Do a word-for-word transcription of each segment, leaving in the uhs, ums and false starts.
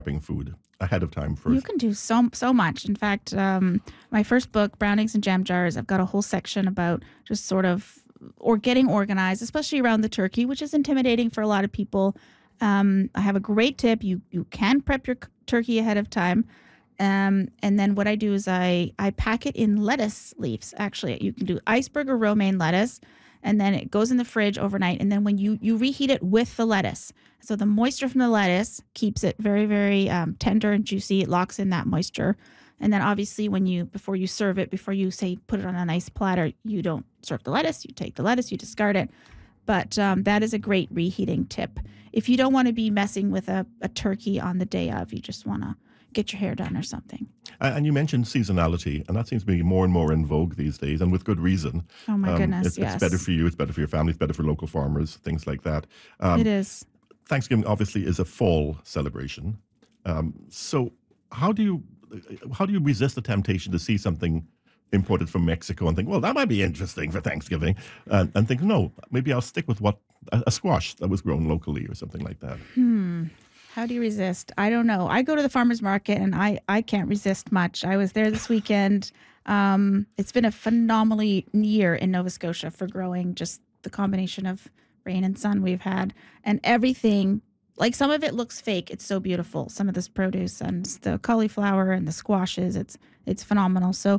prepping food ahead of time You first? can do so so much. In fact, um, my first book, Brown Eggs and Jam Jars, I've got a whole section about just sort of or getting organized, especially around the turkey, which is intimidating for a lot of people. Um, I have a great tip. You you can prep your c- turkey ahead of time. Um, and then what I do is I I pack it in lettuce leaves. Actually, you can do iceberg or romaine lettuce, and then it goes in the fridge overnight. And then when you you reheat it with the lettuce, so the moisture from the lettuce keeps it very very um, tender and juicy. It locks in that moisture. And then obviously when you before you serve it, before you say put it on a nice platter, you don't serve the lettuce. You take the lettuce, you discard it. But um, that is a great reheating tip. If you don't want to be messing with a, a turkey on the day of, you just want to get your hair done or something. A- And you mentioned seasonality, and that seems to be more and more in vogue these days, and with good reason. Oh my Um, goodness, it's, it's better yes. for you, it's better for your family, it's better for local farmers, things like that. It Um, is. Thanksgiving obviously is a fall celebration. Um, so how do you how do you resist the temptation to see something imported from Mexico and think, well, that might be interesting for Thanksgiving, and, and think, no, maybe I'll stick with what a, a squash that was grown locally or something like that. Hmm. How do you resist? I don't know. I go to the farmer's market and I, I can't resist much. I was there this weekend. Um, it's been a phenomenal year in Nova Scotia for growing, just the combination of rain and sun we've had and everything. Like some of it looks fake. It's so beautiful. Some of this produce and the cauliflower and the squashes, it's it's phenomenal. So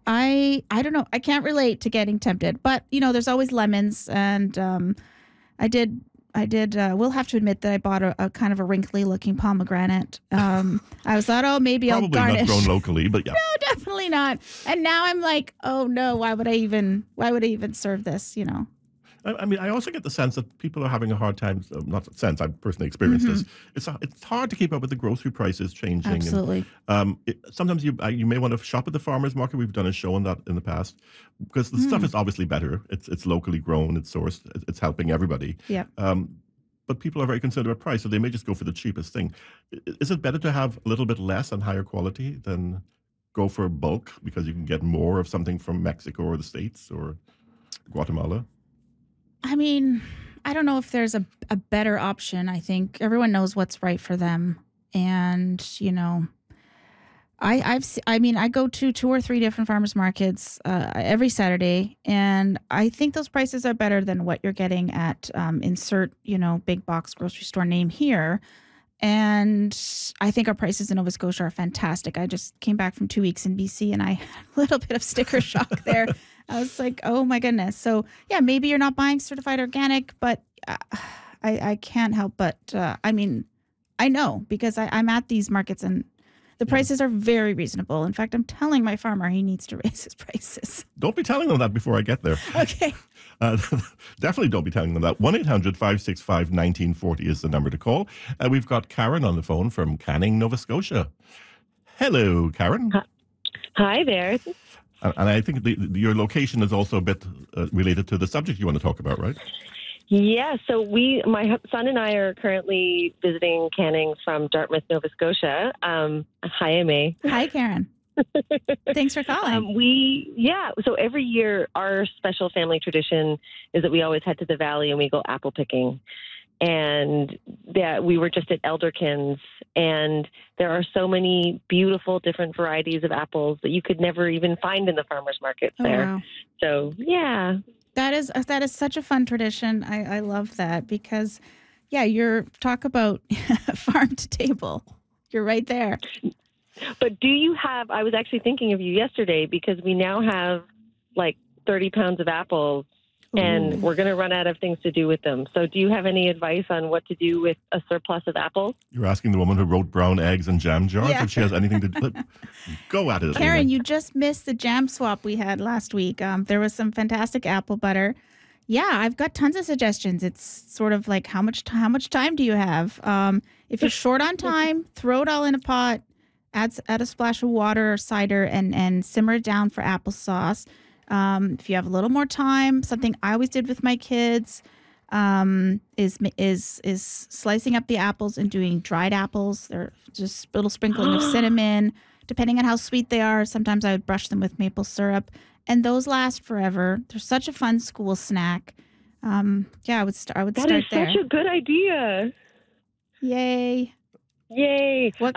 I I don't know. I can't relate to getting tempted, but you know, there's always lemons and um I did. I did. Uh, we'll have to admit that I bought a, a kind of a wrinkly looking pomegranate. Um, I was thought, oh, maybe I'll Probably not grown garnish. locally, but yeah. No, definitely not. And now I'm like, oh no, why would I even? Why would I even serve this? You know. I, I mean, I also get the sense that people are having a hard time. Uh, not sense, I've personally experienced Hmm. this. It's a- it's hard to keep up with the grocery prices changing, and Absolutely. um, it, sometimes you uh, you may want to shop at the farmers market. We've done a show on that in the past because the stuff Mm. is obviously better. It's it's locally grown, it's sourced, it- it's helping everybody. Yep. Um, but people are very concerned about price, so they may just go for the cheapest thing. I- Is it better to have a little bit less and higher quality than go for bulk because you can get more of something from Mexico or the States or Guatemala? I mean, I don't know if there's a a better option. I think everyone knows what's right for them, and you know, I I've se- I mean I go to two or three different farmers markets uh, every Saturday, and I think those prices are better than what you're getting at um, insert you know big box grocery store name here. And I think our prices in Nova Scotia are fantastic. I just came back from two weeks in B C, and I had a little bit of sticker shock there. I was like, oh my goodness. So yeah, maybe you're not buying certified organic, but uh, I I can't help but uh, I mean I know because I, I'm at these markets and the Yeah. prices are very reasonable. In fact, I'm telling my farmer he needs to raise his prices. Don't be telling them that before I get there. Okay. Uh, definitely don't be telling them that. one eight hundred five six five one nine four zero is the number to call. Uh, we've got Karen on the phone from Canning, Nova Scotia. Hello, Karen. Hi hi there. And, and I think the, the, your location is also a bit uh, related to the subject you want to talk about, right? Yeah, so we, my hu- son and I are currently visiting Canning from Dartmouth, Nova Scotia. Um, hi, M A. Hi, Karen. Thanks for calling. Um, we, yeah, so every year our special family tradition is that we always head to the valley and we go apple picking. And that we were just at Elderkins, and there are so many beautiful different varieties of apples that you could never even find in the farmers markets Oh there. wow. So, yeah. That is uh, that is such a fun tradition. I, I love that because, yeah, you're talk about farm to table. You're right there. But do you have, I was actually thinking of you yesterday because we now have like thirty pounds of apples and Ooh. we're going to run out of things to do with them. So do you have any advice on what to do with a surplus of apples? You're asking the woman who wrote Brown Eggs and Jam Jars Yeah. if she has anything to do. Go at it, Karen, Amy. you just missed the jam swap we had last week. Um, there was some fantastic apple butter. Yeah, I've got tons of suggestions. It's sort of like how much t- how much time do you have? Um, if you're short on time, throw it all in a pot, add s- add a splash of water or cider, and and simmer it down for applesauce. Um, if you have a little more time, something I always did with my kids um, is ma- is is slicing up the apples and doing dried apples. They're just a little sprinkling of cinnamon, depending on how sweet they are. Sometimes I would brush them with maple syrup, and those last forever. They're such a fun school snack. Um, yeah, I would start. I would That start is there. such a good idea. Yay! Yay. What